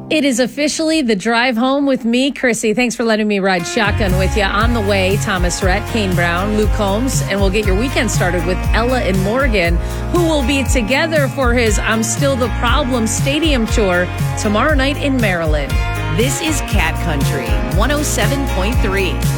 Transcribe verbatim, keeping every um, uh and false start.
It is officially the drive home with me, Chrissy. Thanks for letting me ride shotgun with you. On the way, Thomas Rhett, Kane Brown, Luke Combs, and we'll get your weekend started with Ella and Morgan, who will be together for his I'm Still the Problem Stadium tour tomorrow night in Maryland. This is Cat Country one oh seven point three.